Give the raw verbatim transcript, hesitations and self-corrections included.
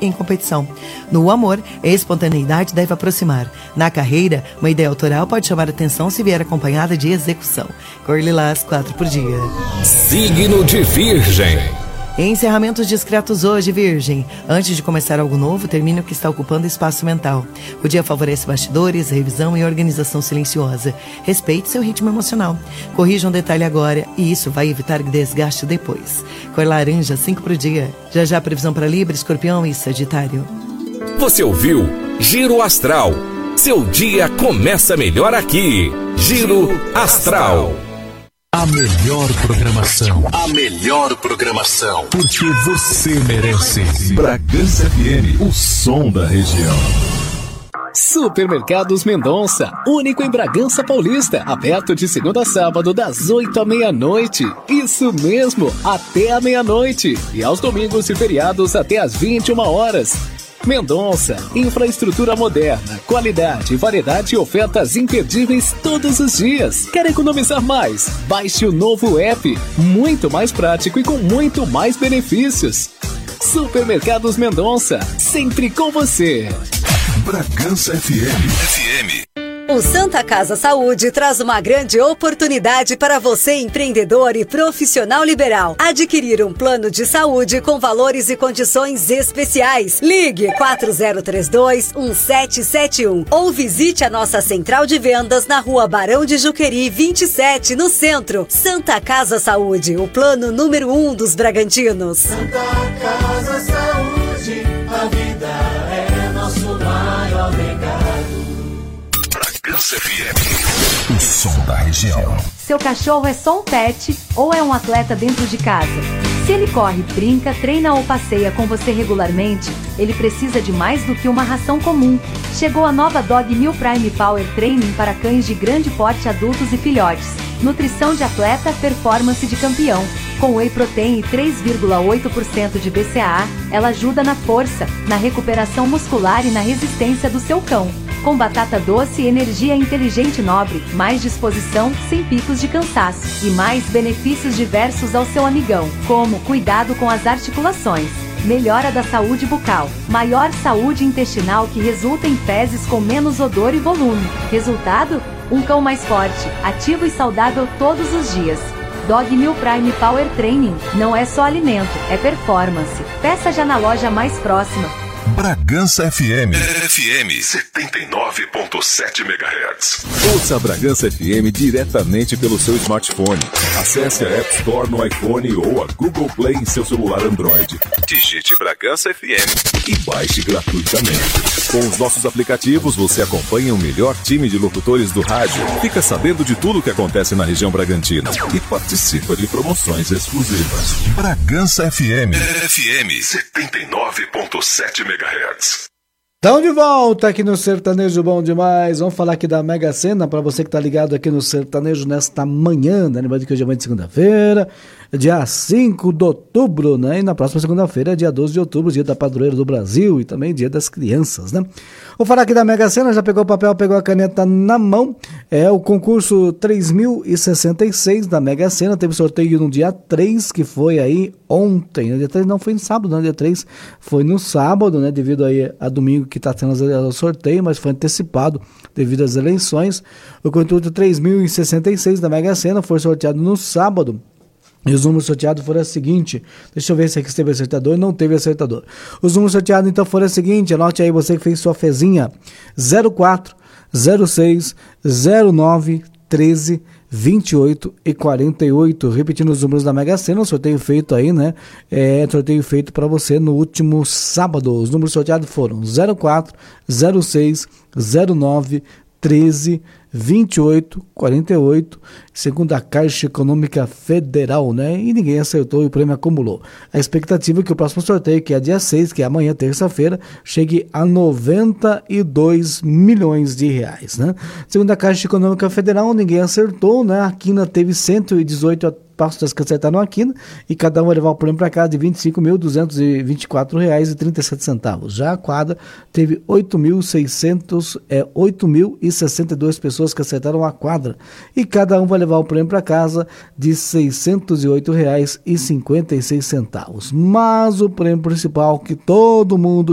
em competição. No amor, a espontaneidade deve aproximar. Na carreira, uma ideia autoral pode chamar atenção se vier acompanhada de execução. Cor lilás, quatro por dia. Signo de Virgem. Encerramentos discretos hoje, Virgem. Antes de começar algo novo, termine o que está ocupando espaço mental. O dia favorece bastidores, revisão e organização silenciosa. Respeite seu ritmo emocional. Corrija um detalhe agora e isso vai evitar desgaste depois. Cor laranja, cinco pro dia. Já já previsão para Libra, Escorpião e Sagitário. Você ouviu Giro Astral. Seu dia começa melhor aqui. Giro Astral. A melhor programação. A melhor programação. Porque você merece. Bragança F M, o som da região. Supermercados Mendonça, único em Bragança Paulista, aberto de segunda a sábado das oito à meia-noite. Isso mesmo, até a meia-noite. E aos domingos e feriados até às vinte e uma horas. Mendonça, infraestrutura moderna, qualidade, variedade e ofertas imperdíveis todos os dias. Quer economizar mais? Baixe o novo app, muito mais prático e com muito mais benefícios. Supermercados Mendonça, sempre com você. Bragança F M. F M. O Santa Casa Saúde traz uma grande oportunidade para você, empreendedor e profissional liberal, adquirir um plano de saúde com valores e condições especiais. Ligue quatro zero três dois, um sete sete um ou visite a nossa central de vendas na Rua Barão de Juqueri vinte e sete, no centro. Santa Casa Saúde, o plano número um dos Bragantinos. Santa Casa Saúde, a vida é nosso maior legado. Bragança F M. O som da região. Seu cachorro é só um pet ou é um atleta dentro de casa? Se ele corre, brinca, treina ou passeia com você regularmente, ele precisa de mais do que uma ração comum. Chegou a nova Dog Meal Prime Power Training para cães de grande porte, adultos e filhotes. Nutrição de atleta, performance de campeão. Com Whey Protein e três vírgula oito por cento de B C A A, ela ajuda na força, na recuperação muscular e na resistência do seu cão. Com batata doce e energia inteligente nobre, mais disposição, sem picos de cansaço. E mais benefícios diversos ao seu amigão, como cuidado com as articulações, melhora da saúde bucal, maior saúde intestinal que resulta em fezes com menos odor e volume. Resultado? Um cão mais forte, ativo e saudável todos os dias. Dog Meal Prime Power Training não é só alimento, é performance. Peça já na loja mais próxima. Bragança F M. F M setenta e nove ponto sete megahertz. Ouça a Bragança F M diretamente pelo seu smartphone. Acesse a App Store no iPhone ou a Google Play em seu celular Android. Digite Bragança F M e baixe gratuitamente. Com os nossos aplicativos, você acompanha o melhor time de locutores do rádio, fica sabendo de tudo o que acontece na região Bragantina e participa de promoções exclusivas. Bragança F M. F M setenta e nove ponto sete megahertz. Estão de volta aqui no Sertanejo Bom Demais. Vamos falar aqui da Mega Sena para você que está ligado aqui no Sertanejo nesta manhã, né? Lembrando que hoje é manhã de segunda-feira, dia cinco de outubro, né? E na próxima segunda-feira, dia doze de outubro, dia da Padroeira do Brasil e também dia das crianças, né? Vou falar aqui da Mega Sena, já pegou o papel, pegou a caneta na mão. É o concurso três mil e sessenta e seis da Mega Sena. Teve sorteio no dia três, que foi aí ontem. No dia três não foi no sábado, não. Dia três foi no sábado, né? Devido aí a domingo que está tendo o sorteio, mas foi antecipado devido às eleições. O concurso três mil e sessenta e seis da Mega Sena foi sorteado no sábado. E os números sorteados foram o seguinte, deixa eu ver se aqui teve acertador, não teve acertador. Os números sorteados então foram o seguinte, anote aí você que fez sua fezinha, zero quatro, zero seis, zero nove, treze, vinte e oito e quarenta e oito, repetindo os números da Mega Sena, sorteio feito aí, né, é sorteio feito para você no último sábado. Os números sorteados foram zero quatro, zero seis, zero nove, treze, vinte e oito, quarenta e oito, segundo a Caixa Econômica Federal, né? E ninguém acertou e o prêmio acumulou. A expectativa é que o próximo sorteio, que é dia seis, que é amanhã, terça-feira, chegue a noventa e dois milhões de reais, né? Segundo a Caixa Econômica Federal, ninguém acertou, né? A Quina teve cento e dezoito passos que acertaram a Quina e cada um vai levar o prêmio para casa de vinte e cinco mil, duzentos e vinte e quatro reais e trinta e sete centavos. Já a quadra teve oito mil e seiscentos, é, oito mil e sessenta e duas pessoas que acertaram a quadra e cada um vai levar o prêmio para casa de seiscentos e oito reais e cinquenta e seis centavos. Mas o prêmio principal que todo mundo